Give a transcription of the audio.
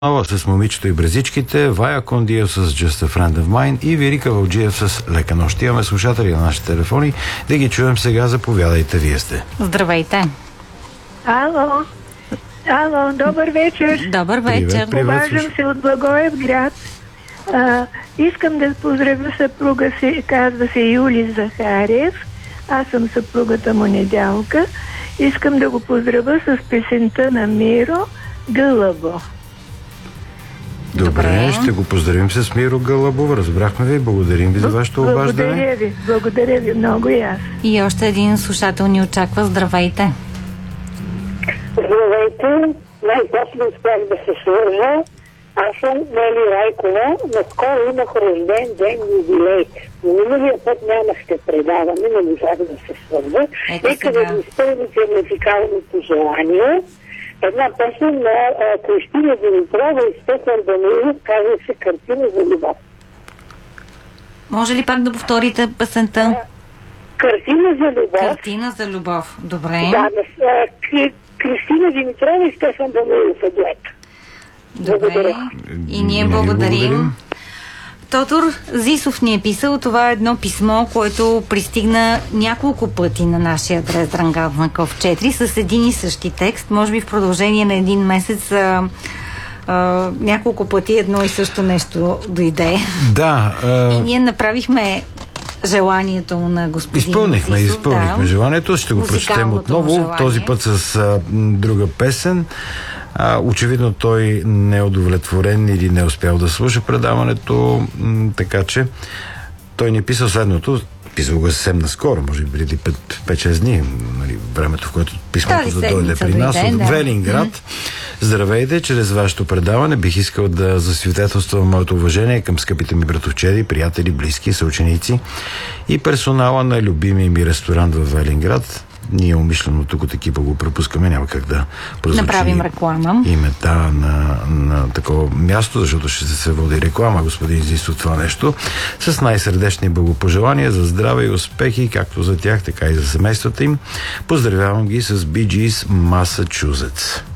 С момичето и брезичките, Вая Кондиев с Just a Friend of Mine и Вирика Вълджиев с Лека нощ. Имаме слушатели на нашите телефони. Да ги чуем сега. Заповядайте, вие сте. Здравейте. Ало, добър вечер. Добър вечер. Обаждам се от Благоевград. Искам да поздравя съпруга си, казва се Юли Захарев. Аз съм съпругата му Недялка. Искам да го поздравя с песента на Миро Гълъбо. Добре, ще го поздравим с Миро Гълъбов. Разбрахме ви. Благодарим ви за вашето обаждане. Благодаря ви много и аз. И още един слушател ни очаква. Здравейте. Здравейте. Най-после успях да се свържа. Аз съм Нели Райкова. Наскоро имах рожден ден юбилей. Но миналия път нямахте предаване, не можах да се свържа. Нека да ви изпълните музикалното желание. Една песен на Кристина Димитрова и Стефан Данилов, казва се "Картина за любов". Може ли пак да повторите песента? Картина за любов. Картина за любов. Добре. Да, Кристина Димитрова и Стефан Данилов е дует. Добре. И ние благодарим. Тодор Зисов ни е писал. Това е едно писмо, което пристигна няколко пъти на нашия адрес Дрангал Знаков 4 с един и същи текст. Може би в продължение на един месец няколко пъти едно и също нещо дойде. Да. И ние направихме желанието на господин Изпълнихме желанието. Ще го прочетем отново. Този път с друга песен. Очевидно той не е удовлетворен или не е успял да слуша предаването, така че той ни е писал следното. Писал го съвсем наскоро, може би преди 5-6 дни, нали, времето, в което писмото да дойде при нас от Велинград. Здравейте, чрез вашето предаване бих искал да засвидетелствам моето уважение към скъпите ми братовчеди, приятели, близки, съученици и персонала на любимия ми ресторант в Велинград. Ние умишлено тук от екипа го пропускаме, няма как да направим реклама. Името на такова място, защото ще се води реклама, господин Зисо, това нещо. С най-сърдечни благопожелания за здраве и успехи, както за тях, така и за семействата им. Поздравявам ги с Bee Gees Massachusetts.